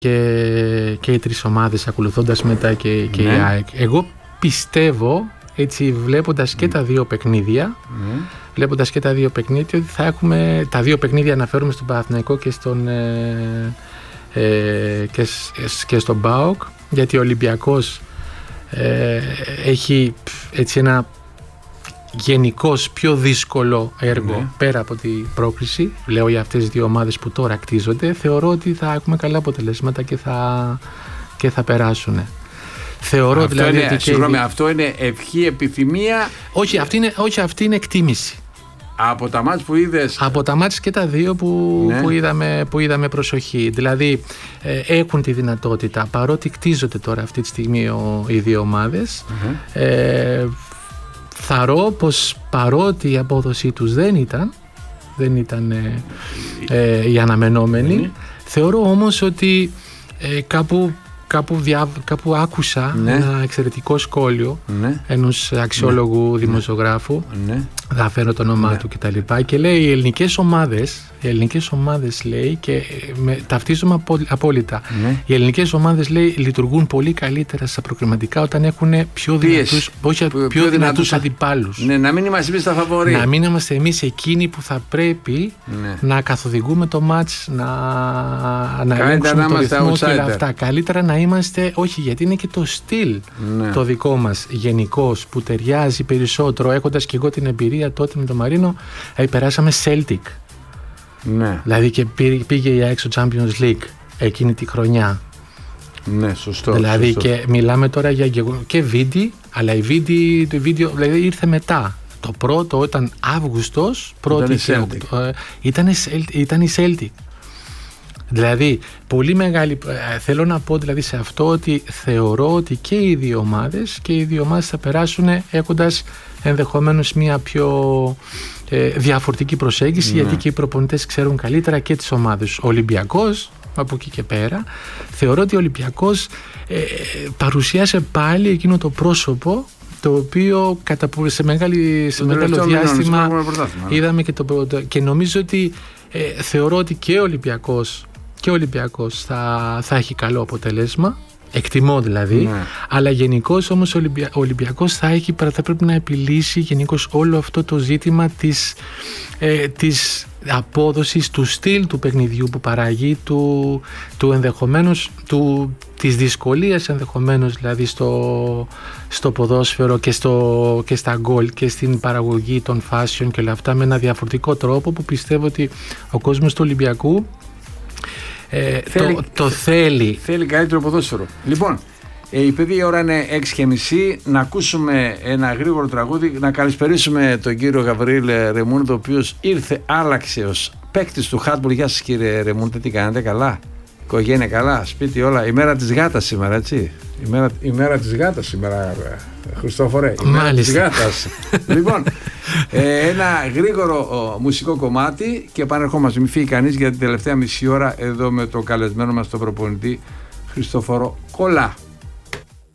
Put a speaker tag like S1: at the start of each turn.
S1: και οι τρεις ομάδες, ακολουθώντας μετά και η ΑΕΚ. Εγώ πιστεύω, έτσι βλέποντας και τα δύο παιχνίδια, ότι θα έχουμε τα δύο παιχνίδια, αναφέρουμε στον Παναθηναϊκό και στον ΠΑΟΚ, γιατί ο Ολυμπιακός έχει έτσι ένα γενικώς πιο δύσκολο έργο πέρα από την πρόκριση. Λέω για αυτές τις δύο ομάδες που τώρα κτίζονται, θεωρώ ότι θα έχουμε καλά αποτελέσματα και θα περάσουν. Θεωρώ αυτό δηλαδή ότι
S2: συγγνώμη, αυτό είναι ευχή, επιθυμία?
S1: Όχι, αυτή είναι εκτίμηση.
S2: Από τα μάτς που είδες?
S1: Από τα μάτς και τα δύο που είδαμε προσοχή. Δηλαδή έχουν τη δυνατότητα, παρότι κτίζονται τώρα αυτή τη στιγμή οι δύο ομάδες, θαρώ πως παρότι η απόδοσή τους δεν ήταν η αναμενόμενη, θεωρώ όμως ότι κάπου άκουσα ένα εξαιρετικό σχόλιο ενός αξιόλογου δημοσιογράφου, θα φέρω το όνομά του κτλ. Και λέει οι ελληνικές ομάδες λέει, και ταυτίζομαι απόλυτα, οι ελληνικές ομάδες λέει λειτουργούν πολύ καλύτερα στα προκριματικά όταν έχουν πιο δυνατούς αντιπάλους.
S2: Να μην είμαστε εμείς τα φαβορί.
S1: Να μην είμαστε εμείς εκείνοι που θα πρέπει να καθοδηγούμε το μάτς, να ελέγξουμε το ρυθμό και όλα αυτά. Καλύτερα να είμαστε, όχι, γιατί είναι και το στυλ το δικό μας γενικώς που ταιριάζει περισσότερο, έχοντας και εγώ την εμπειρία τότε με τον Μαρίνο, περάσαμε Celtic. Δηλαδή και πήγε η ΑΕΚ στο Champions League εκείνη τη χρονιά.
S2: Ναι, σωστό.
S1: Δηλαδή
S2: σωστό.
S1: Και μιλάμε τώρα για και Βίντι, αλλά το βίντεο δηλαδή ήρθε μετά. Το πρώτο ήταν Αύγουστος, ήταν η Celtic. Δηλαδή, πολύ μεγάλη. Θέλω να πω δηλαδή σε αυτό ότι θεωρώ ότι και οι δύο ομάδες θα περάσουν έχοντας ενδεχομένως μια πιο διαφορετική προσέγγιση, γιατί και οι προπονητές ξέρουν καλύτερα και τις ομάδες. Ο Ολυμπιακός, από εκεί και πέρα, θεωρώ ότι ο Ολυμπιακός παρουσίασε πάλι εκείνο το πρόσωπο το οποίο σε μεγάλο διάστημα είδαμε και νομίζω ότι θεωρώ ότι και ο Ολυμπιακός θα έχει καλό αποτέλεσμα, εκτιμώ δηλαδή, αλλά γενικώς όμως ο Ολυμπιακός θα πρέπει να επιλύσει γενικώς όλο αυτό το ζήτημα της απόδοσης, του στυλ του παιχνιδιού που παράγει, του ενδεχομένως, της δυσκολίας ενδεχομένως δηλαδή στο ποδόσφαιρο και στα γκολ και στην παραγωγή των φάσεων και όλα αυτά, με ένα διαφορετικό τρόπο που πιστεύω ότι ο κόσμος του Ολυμπιακού θέλει.
S2: Θέλει καλύτερο ποδόσφαιρο. Λοιπόν, επειδή η ώρα είναι 6:30, να ακούσουμε ένα γρήγορο τραγούδι, να καλησπερίσουμε τον κύριο Γαβρίλ Ρεμούντε, ο οποίος άλλαξε ως παίκτης του handball. Γεια σας κύριε Ρεμούντε, τι κάνετε, καλά? Οικογένεια καλά, σπίτι όλα? Ημέρα της γάτας σήμερα, έτσι? Ημέρα της γάτας σήμερα, Χριστόφορε. Ημέρα της γάτας. Λοιπόν, ένα γρήγορο μουσικό κομμάτι και επανερχόμαστε. Μην φύγει κανείς για την τελευταία μισή ώρα εδώ με το καλεσμένο μας τον προπονητή Χριστόφορο Κολά.